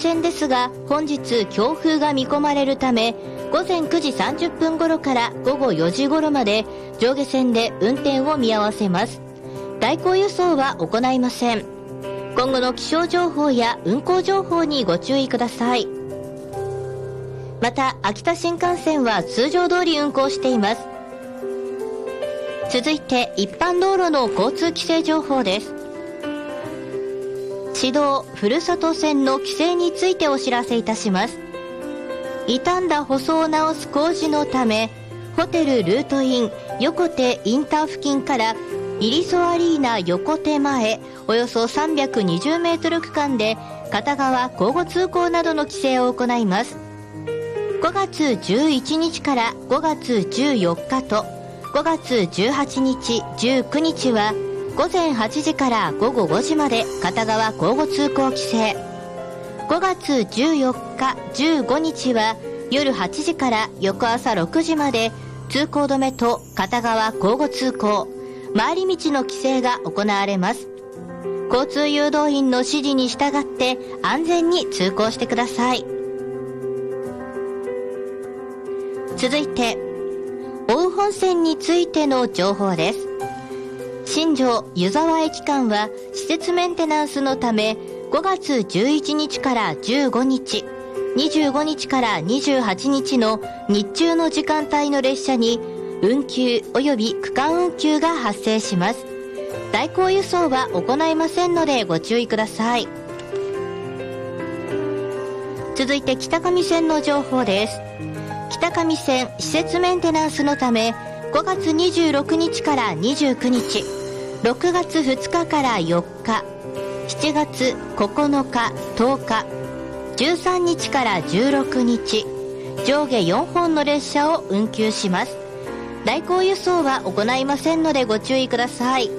線ですが、本日強風が見込まれるため、午前9時30分頃から午後4時頃まで上下線で運転を見合わせます。代行輸送は行いません。今後の気象情報や運行情報にご注意ください。また、秋田新幹線は通常通り運行しています。続いて、一般道路の交通規制情報です。市道ふるさと線の規制についてお知らせいたします。傷んだ舗装を直す工事のため、ホテルルートイン横手インター付近からイリソアリーナ横手前およそ320メートル区間で片側交互通行などの規制を行います。5月11日から5月14日と5月18日19日は午前8時から午後5時まで片側交互通行規制。5月14日15日は夜8時から翌朝6時まで通行止めと片側交互通行回り道の規制が行われます。交通誘導員の指示に従って安全に通行してください。続いて、奥羽本線についての情報です。新庄湯沢駅間は施設メンテナンスのため5月11日から15日、25日から28日の日中の時間帯の列車に運休及び区間運休が発生します。代行輸送は行いませんのでご注意ください。続いて北上線の情報です。北上線施設メンテナンスのため5月26日から29日、6月2日から4日、7月9日、10日、13日から16日、上下4本の列車を運休します。代行輸送は行いませんのでご注意ください。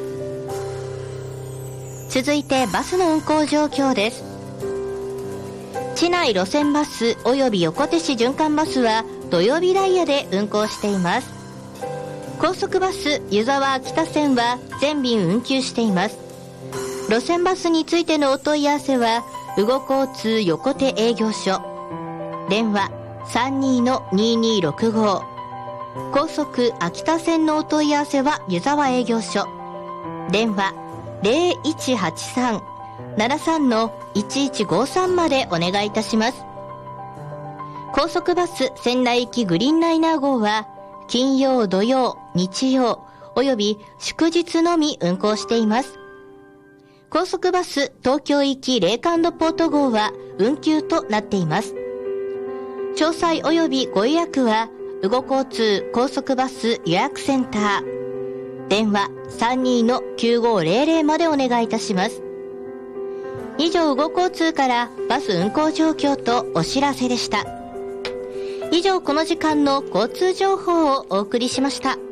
続いてバスの運行状況です。市内路線バス及び横手市循環バスは土曜日ダイヤで運行しています。高速バス湯沢秋田線は全便運休しています。路線バスについてのお問い合わせは羽後交通横手営業所、電話 32-2265。 高速秋田線のお問い合わせは湯沢営業所、電話 0183-73-1153 までお願いいたします。高速バス仙台行きグリーンライナー号は金曜土曜日曜および祝日のみ運行しています。高速バス東京行きレイカンドポート号は運休となっています。詳細およびご予約は羽後交通高速バス予約センター、電話 32-9500 までお願いいたします。以上、羽後交通からバス運行状況とお知らせでした。以上、この時間の交通情報をお送りしました。